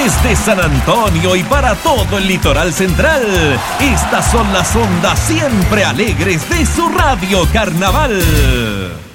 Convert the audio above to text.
Desde San Antonio y para todo el litoral central, estas son las ondas siempre alegres de su Radio Carnaval.